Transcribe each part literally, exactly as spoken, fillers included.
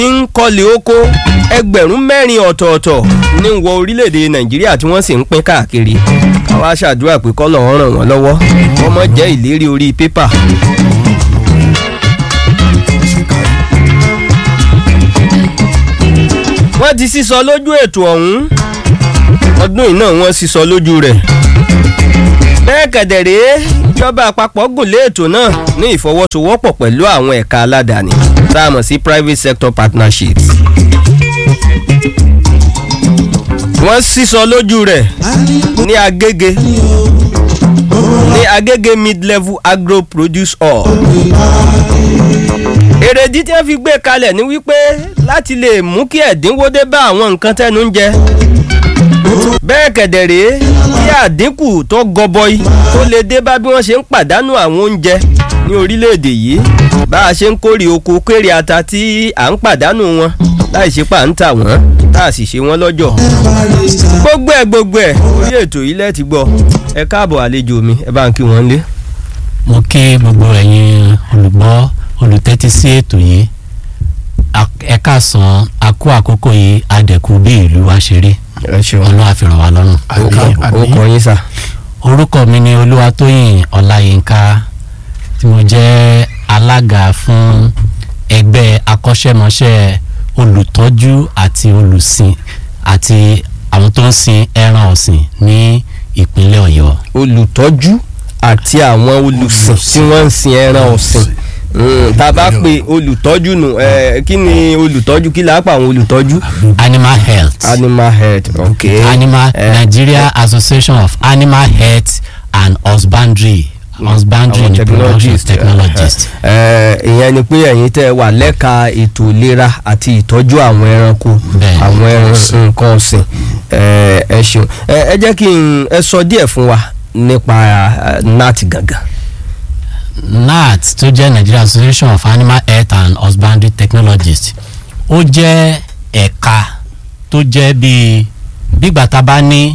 ń kọ́lé oko ẹgbẹ̀rún mẹ́rin ọ̀tọ̀ọ̀tọ̀ ní wọ orílẹ̀-èdè Nàìjíríà tí wọ́n sì ń pín káàkiri àwa ṣàdúrà pé kọ́ lọ́ọ́ ràn wọ́n lọ́wọ́ wọ́n mọ̀ jẹ́ ìlérí orí pépà. wọ́n ti sísọ lójú ètò ọ̀hún ọdún yìí náà wọ́n sísọ lójú rẹ̀ bẹ́ẹ̀ kẹ̀dẹ̀rẹ́ ìjọba àpapọ̀ gùn lé ètò náà ní ìfọwọ́sowọ́pọ̀ pẹ̀lú àwọn ẹ̀ka aládàáni tá a mọ̀ sí private sector partnerships. wọ́n sísọ lójú rẹ̀ ní Agége ní Agége mid-level agro produce hall. èrèdí tí wọ́n fi gbé kalẹ̀ ní wípé láti lè mú kí ẹ̀dínwó dé bá àwọn nǹkan tẹ́nu ń jẹ bẹ́ẹ̀ kẹ̀dẹ̀rẹ́ kí àdínkù tó gọbọi tó lè dé bá bí wọ́n ṣe ń pàdánù àwọn oúnjẹ ní orílẹ̀-èdè yìí bá a ṣe ń kórè oko kéré ata tí à ń pàdánù wọn láì ṣe pà ń tà wọ́n tá a sì ṣe wọ́n lọ́jọ́ gbogbo ẹ̀ gbogbo ẹ̀ orí ètò yìí lẹ́ẹ̀tì gbọ́ ẹ káàbọ̀ àlejò mi ẹ bá ń kí wọ́n lé. mo kí gbogbo ẹ̀yin olùgbọ́ olùtẹ́tí sí ètò yìí ẹ káàsán a kú àkókò yìí adẹ̀kú bí ìlú wa ṣe rí ọlọ́run àfihàn wa lọ́rùn. orúkọ yín sà. orúkọ mi ni Olúwatóyìn Ọláyínká tí mo jẹ́ alága fún ẹgbẹ́ akọ́ṣẹ́mọṣẹ́ olùtọ́jú àti olùsìn àti àwọn tó ń sin ẹran ọ̀sìn ní ìpínlẹ̀ Ọ̀yọ́. olùtọ́jú àti àwọn olùsìn tí wọ́n ń sin ẹran ọ̀sìn tá a bá pe olùtọ́jú nù kí ni olùtọ́jú kí la pa àwọn olùtọ́jú. animal health. animal health okay. animal uh, Nigeria Association of Animal Health and Husbandry husbandry and technologist. technologist. ìyẹn ni pé ẹ̀yin tẹ́ wà lẹ́ka ètò ìlera àti ìtọ́jú àwọn ẹranko àwọn nǹkan ọ̀sìn ẹ ṣeun ẹ jẹ́ kí n ẹ sọ díẹ̀ fún wa nípa N A T gangan. N A T tó jẹ́ Nigeria Association of Animal Health and Husbandry Technologists ó jẹ́ ẹ̀ka tó jẹ́ bíi bígbà tá a bá ní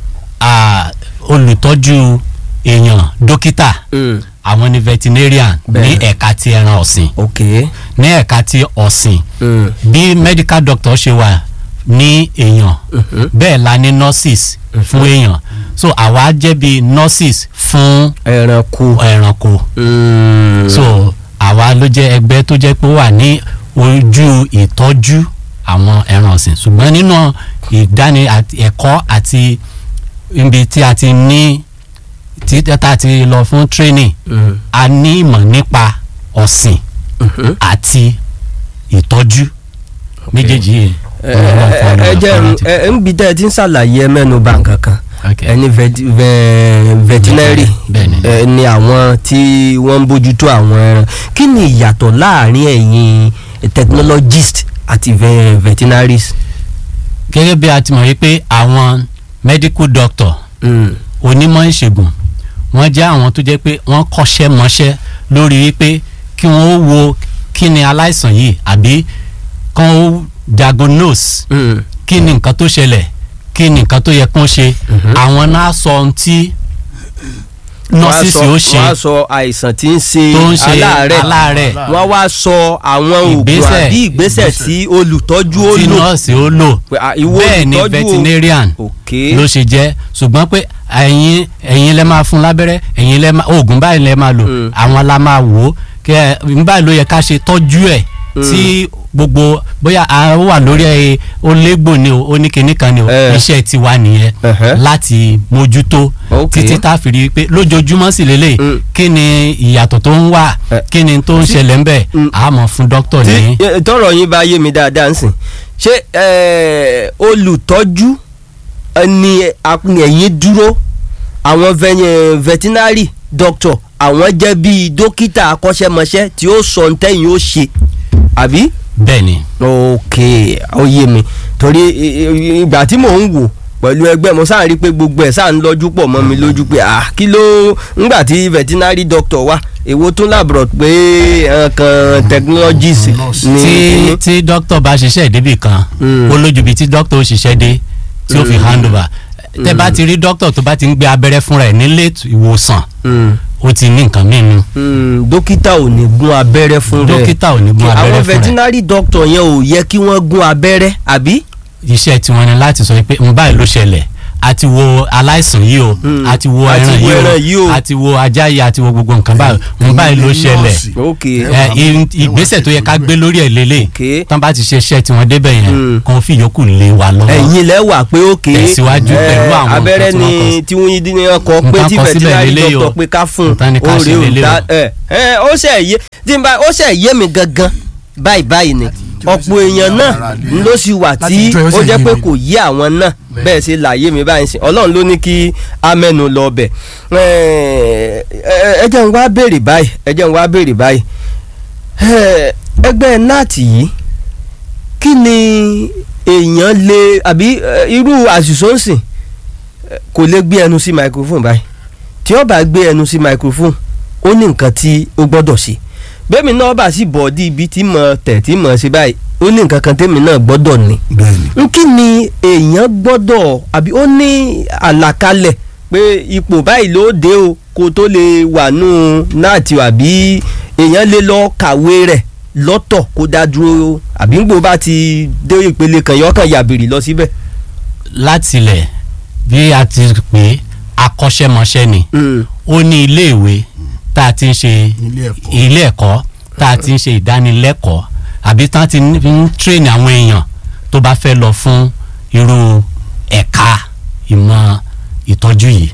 olùtọ́jú èèyàn dókítà àwọn ni veterinarian ní ẹ̀ka ti ẹran ọ̀sìn ní ẹ̀ka ti ọ̀sìn bí medical doctor ṣe wà ní èèyàn bẹ́ẹ̀ la ní nurses fún èèyàn so àwa jẹ́ bí nurses fún ẹranko ẹranko so àwa ló jẹ́ ẹgbẹ́ tó jẹ́ pé ó wà ní ojú ìtọ́jú àwọn ẹran ọ̀sìn ṣùgbọ́n nínú ìdáni ẹ̀kọ́ àti ibi tí a ti ní tí a ti lọ fún training a ní ìmọ̀ nípa ọ̀sìn àti ìtọ́jú méjèèjì yìí. ẹ jẹ́ ẹ ń bi tẹ́ ẹ ti ń ṣàlàyé mẹ́nu bà nǹkan kan ẹni veterinary ni àwọn tí wọ́n ń bójútó àwọn ẹran kí ni ìyàtọ̀ láàrin ẹ̀yin technologist àti veterinaries. gẹ́gẹ́ bí a ti mọ̀ wípé àwọn medical doctor onímọ̀ ìṣègùn wọ́n jẹ́ àwọn tó jẹ́ pé wọ́n kọ́ṣẹ́ mọṣẹ́ lórí wípé kí wọ́n wo kí ni aláìsàn yìí àbí kán ó diagnose kí ni nǹkan tó ṣẹlẹ̀ kí ni nǹkan tó yẹ kán ṣe àwọn náà sọ ohun tí nọ́ọ̀sì ó ṣe wọ́n á sọ àìsàn tí ń ṣe aláàárẹ̀ wọ́n wá sọ àwọn oògùn àbí ìgbésẹ̀ tí olùtọ́jú ó lò tí nọ́ọ̀sì ó lò bẹ́ẹ̀ ni veterinarian ló ṣe jẹ́ ṣùgbọ́n pé ẹ̀yin ẹ̀yin lẹ máa fún lábẹ́rẹ́ ẹ̀yin lẹ máa oògùn báyìí lẹ máa lò àwọn la máa wò ó kẹ báyìí ló yẹ ká ṣe tọ́jú ẹ̀ tí gbogbo bóyá a wà lórí ẹ olégbò ni o oníkíní kan ni o iṣẹ́ tiwa nìyẹn láti mójútó títí tá a fi rí i pé lójoojúmọ́ sì lélẹ̀ kí ni ìyàtọ̀ tó ń wà kí ni tó ń ṣẹlẹ̀ ń bẹ̀ a mọ̀ fún dókítà ní. tọrọ yín bá yé mi dáadáa ń sìn ṣé olùtọ́jú ni ẹ̀yin dúró àwọn veterinary doctor àwọn jẹ́ bíi dókítà akọ́ṣẹ́mọṣẹ́ tí ó sọ ní tẹ́yìn ó ṣe àbí. bẹ́ẹ̀ni. ok ó yé mi torí ìgbà tí mò ń wò pẹ̀lú ẹgbẹ́ mo sáà rí pé gbogbo ẹ̀ sáà ń lọ́jú pọ̀ mọ́ mi lójú pé ah kí ló ńgbà tí veterinary doctor wà èwo tún làbúrò pé nǹkan technologies ni. tí tí doctor bá ṣiṣẹ́ ìdébì kan ó lójú bíi tí doctor ó ṣiṣẹ́ dé tí ó fi hand over tẹ́ bá ti rí doctor tó bá ti ń gbé abẹ́rẹ́ fúnra ẹ̀ nílé ìwòsàn ó ti ní nǹkan mìíràn. dókítà ò ní gún abẹ́rẹ́ fún rẹ̀ dókítà ò ní gún abẹ́rẹ́ fún rẹ̀. àwọn veterinary doctor yẹn ò yẹ kí wọ́n gún abẹ́rẹ́ àbí. iṣẹ́ tiwọn ni láti sọ pé n báyìí ló ṣẹlẹ̀ àti wo aláìsàn yìí o àti wo ẹran yìí o àti wo ajá yìí àti wo gbogbo nǹkan báyìí n báyìí ló ṣẹlẹ̀ ìgbésẹ̀ tó yẹ ká gbé lórí ẹ̀ lélẹ̀ tán bá ti ṣe iṣẹ́ tiwọn débẹ̀ yẹn kàn fi yòókù lé wa lọ́wọ́. ẹ̀yin lẹ wà pé ó kéé tẹ̀síwájú pẹ̀lú àwọn nǹkan abẹ́rẹ́ ni tí wọ́n yín ní ọkọ̀ pé tí veterinary doctor pé ká fún un ó rí o ó ṣe yé tí n bá ó ṣe yé mi gangan báyìí báyìí ni ọ̀pọ̀ èèyàn náà ló sì wà tí ó jẹ́ pé kò yé àwọn náà bẹ́ẹ̀ ṣe láyé mi báyìí sìn ọlọ́run ló ní kí amẹ́nu lọ bẹ̀ ẹ jẹ́ n wá béèrè báyìí ẹ jẹ́ n wá béèrè báyìí ẹgbẹ́ náàtì yìí kí ni èèyàn lè àbí irú àṣìṣó ń sìn kò lè gbé ẹnu sí microphone báyìí tí ó bá gbé ẹnu sí microphone ó ní nǹkan tí ó gbọ́dọ̀ ṣe bẹ́ẹ̀mi náà bá sì bọ̀ di ibi tí mo tẹ̀ tí mo ṣe báyìí ó ní nǹkan kan tẹ́mi náà gbọ́dọ̀ ní. n kí ni èèyàn gbọ́dọ̀ àbí ó ní àlàkalẹ̀ pé ipò báyìí ló dé o kó tó lè wà nù náàtì àbí èèyàn lè lọ kàwé rẹ̀ lọ́tọ̀ kó dá dúró àbí ń gbò bá ti dé ìpele kan yọkàn yàbìrì lọ síbẹ̀. látilẹ̀ bí a ti pè akọ́ṣẹ́mọṣẹ́ ni ó ní iléèwé tá a ti ń ṣe ilé ẹ̀kọ́ tá a ti ń ṣe ìdánilẹ́kọ̀ọ́ àbí tá a ti ń train àwọn èèyàn tó bá fẹ́ lọ fún irú ẹ̀ka ìmọ̀ ìtọ́jú yìí.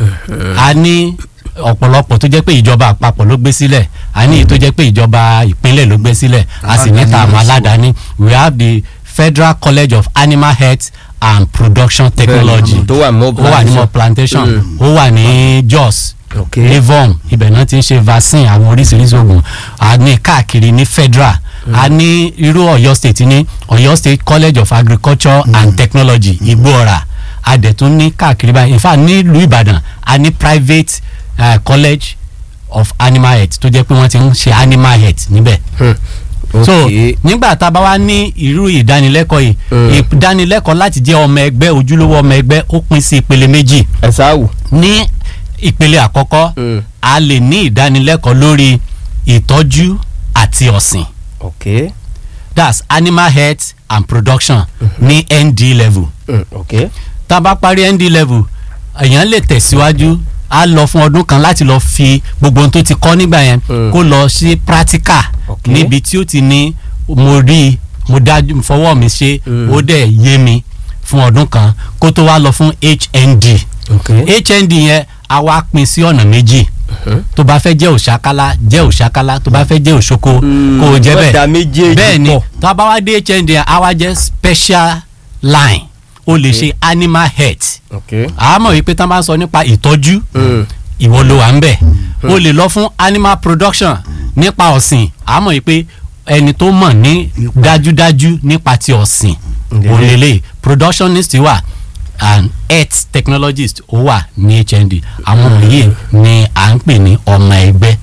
a ní ọ̀pọ̀lọpọ̀ tó jẹ́ pé ìjọba àpapọ̀ ló gbé sílẹ̀ a ní èyí tó jẹ́ pé ìjọba ìpínlẹ̀ ló gbé sílẹ̀ a sì ní ta àwọn aládàáni we have the Federal College of Animal Health and Production Technology tó wà ní mọ́ plantation ó wà ní Jos Avon ibẹ̀ náà ti ń ṣe vaccine àwọn oríṣiríṣi oògùn a ní káàkiri ní federal a ní irú Ọ̀yọ́ state ní Ọ̀yọ́ State College of Agriculture mm. and Technology Igbóọrà a dẹ̀ tún ní káàkiri báyìí in fact nílùú Ìbàdàn a ní private uh, college of animal health tó jẹ́ pé wọ́n ti ń ṣe animal health níbẹ̀. Hmm. Okay. So nígbà tá a bá wá ní irú ìdánilẹ́kọ̀ọ́ yìí mm. ìdánilẹ́kọ̀ọ́ láti jẹ́ ọmọ ẹgbẹ́ ojúlówó ọmọ ẹgbẹ́ ó pín sí ìpele méjì. ẹ sáwù. ní ìpele àkọ́kọ́ mm. a lè ní ìdánilẹ́kọ̀ọ́ lórí ìtọ́jú àti ọ̀sìn. Okay. That's animal health and production mm-hmm. ní N D level. Mm. Okay. tá a bá parí N D level èèyàn lè tẹ̀síwájú a lọ fún ọdún kan láti lọ fi gbogbo ohun tó ti kọ́ nígbà yẹn mm. kó lọ sí practical okay. níbi tí ó ti ní mo rí mo dájú fọwọ́ mi ṣe mm. ó dẹ̀ yé mi fún ọdún kan kó tó wá lọ fún H N D. Okay. H N D yẹn a wá pín sí ọ̀nà méjì tó bá fẹ́ jẹ́ òṣàkálá jẹ́ òṣàkálá tó bá fẹ́ jẹ́ òṣoko kó o jẹ́ bẹ́ẹ̀ bẹ́ẹ̀ ni tó a bá wá dé H N D yẹn a wá jẹ́ special line o lè ṣe animal health àmọ́ wípé tá a bá sọ nípa ìtọ́jú ìwọ ló wà ń bẹ̀ o lè lọ fún animal production nípa ọ̀sìn àmọ́ wípé ẹni tó mọ̀ ní dájúdájú nípa ti ọ̀sìn òlélẹ̀ productionist wà and health technologist ó wà ní H N D àwọn yìí ni à ń pè ní ọmọ ẹgbẹ́.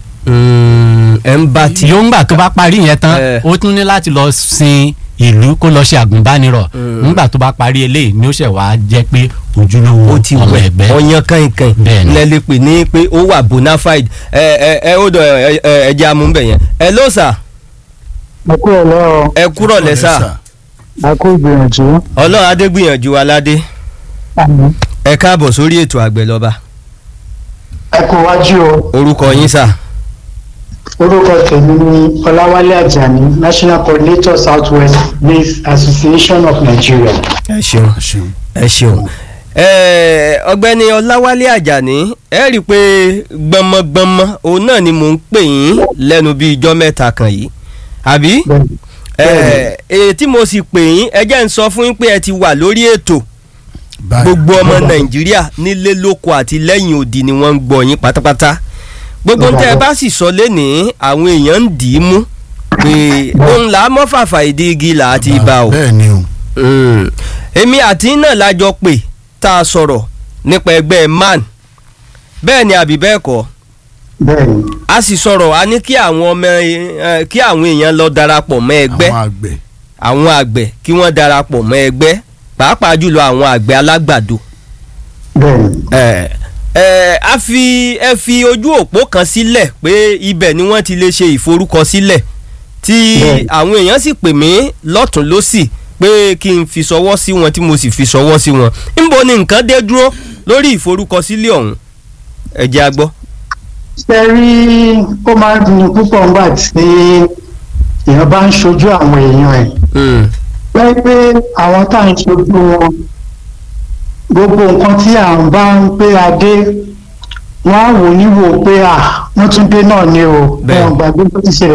ẹ ń bá ti. yóò ń gbà tó bá parí yẹn tán ó tún ní láti lọ sin ìlú kó lọ ṣe àgùnbánirọ̀ nígbà tó bá parí eléyìí ni ó ṣẹ̀ wá jẹ́ pé ojúlówó ọmọ ẹgbẹ́. ọyàn kankan lẹ lè pè ní pé ó wà bona fide ẹ ẹ ẹ ó dọ ẹ ẹ jẹ́ amúbẹ̀ yẹn. ẹ ló sà. ẹ kúrò lọ. ẹ kúrò lẹ sà. a kú gbìyànjú. ọlọ́run adé gbìyànjú aládé. ẹ káàbọ̀ sórí ètò àgbẹ̀ lọ́ba. ẹ kú wájú o. orúkọ yín sà. orúkọ tèmi ni Ọláwálé Àjàní national coordinator south west maize association of Nigeria. ẹ ṣeun ẹ ṣeun ọ̀gbẹ́ni Ọláwálé Àjàní ẹ rí i pé gbọmọgbọmọ òun náà ni mò ń pè yín lẹ́nu bíi ijọ́ mẹ́ta kan yìí àbí èyí tí mo sì pè yín ẹ jẹ́ ń sọ fún yín pé ẹ ti wà lórí ètò gbogbo ọmọ Nàìjíríà nílé lóko àti lẹ́yìn odi ni wọ́n ń gbọ́ yín pátápátá gbogbo tẹ́ ẹ bá sì sọ lénìí àwọn èèyàn ń dì í mú pé òun là á mọ́ fàfà ìdí igi là á ti bá o. èmi àti náà lájọ pé tá a sọ̀rọ̀ nípa ẹgbẹ́ man bẹ́ẹ̀ ni àbí bẹ́ẹ̀ kọ́ a sì sọ̀rọ̀ a ní kí àwọn ọmọ kí àwọn èèyàn lọ darapọ̀ mọ́ ẹgbẹ́ àwọn àgbẹ̀ kí wọ́n darapọ̀ mọ́ ẹgbẹ́ pàápàá jùlọ àwọn àgbẹ̀ alágbàdo ẹ a fi ẹ fi ojú òpó kan sílẹ̀ pé ibẹ̀ ni wọ́n ti lè ṣe ìforúkọsílẹ̀ tí àwọn èèyàn sì pè mí lọ́tún lọ́sì pé kí n fi ṣọwọ́ sí wọn tí mo sì fi ṣọwọ́ sí wọn níbo ni nǹkan dé dúró lórí ìforúkọsílẹ̀ ọ̀hún ẹ jẹ́ a gbọ́. ṣe rí ó máa ń dunni púpọ̀ nígbà tí èèyàn bá ń ṣojú àwọn èèyàn ẹ̀ pé pé àwọn tá à ń ṣojú wọn gbogbo nǹkan tí à ń bá ń pé adé wọ́n á wò níwò pé à wọ́n tún dé náà ni o wọn gbàgbé tó ti ṣẹlẹ̀